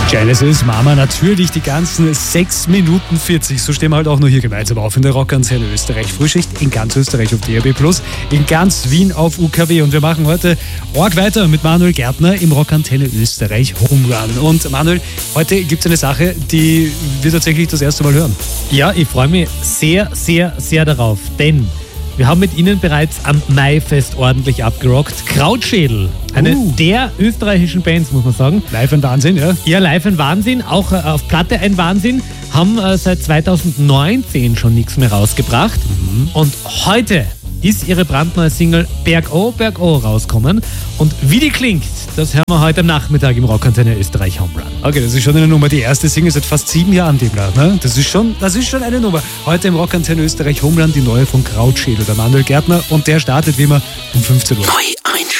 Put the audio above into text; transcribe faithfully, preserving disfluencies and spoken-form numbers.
Genesis, Mama, natürlich die ganzen sechs Minuten vierzig. So stehen wir halt auch nur hier gemeinsam auf in der Rockantenne Österreich. Frühschicht in ganz Österreich auf D A B plus, in ganz Wien auf U K W. Und wir machen heute arg weiter mit Manuel Gärtner im Rockantenne Österreich Home Run. Und Manuel, heute gibt es eine Sache, die wir tatsächlich das erste Mal hören. Ja, ich freue mich sehr, sehr, sehr darauf, denn wir haben mit Ihnen bereits am Maifest ordentlich abgerockt. Krautschädel, eine Uh. der österreichischen Bands, muss man sagen. Live ein Wahnsinn, ja? Ja, live ein Wahnsinn, auch äh, auf Platte ein Wahnsinn. Haben äh, seit zweitausendneunzehn schon nichts mehr rausgebracht. Mhm. Und heute ist ihre brandneue Single Bergo, Bergo rauskommen. Und wie die klingt, das hören wir heute am Nachmittag im Rockantenne Österreich Home Run. Okay, das ist schon eine Nummer. Die erste Single seit fast sieben Jahren demnach, ne? Das ist schon, das ist schon eine Nummer. Heute im Rockantenne Österreich Home Run, die neue von Krautschädel, der Manuel Gärtner. Und der startet wie immer um fünfzehn Uhr. Neu